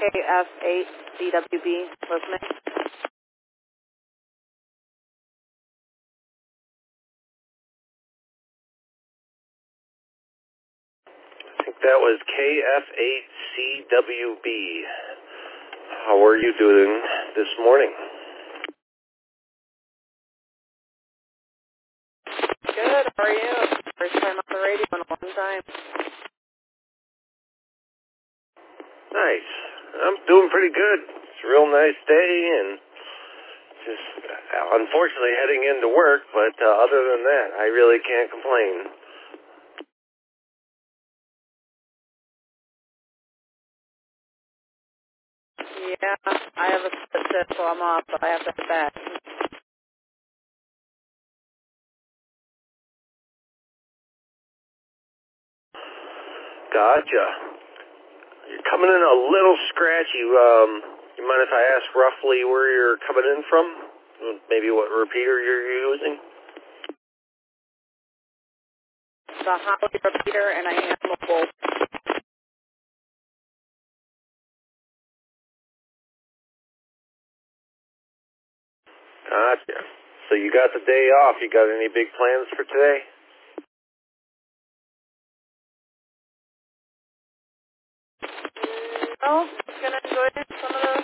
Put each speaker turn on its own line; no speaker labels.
KF8CWB listening.
I think that was KF8CWB. How are you doing this morning?
Good, how are you? First time on the radio in a long time.
Nice. I'm doing pretty good. It's a real nice day and just unfortunately heading into work, but other than that, I really can't complain.
Yeah, I have a split shift, so I'm off, but I have to head back.
Gotcha. You're coming in a little scratchy. You mind if I ask roughly where you're coming in from? Maybe what repeater you're using?
The Holly repeater, and I am mobile.
Gotcha. So you got the day off. You got any big plans for today?
No, just gonna enjoy some of the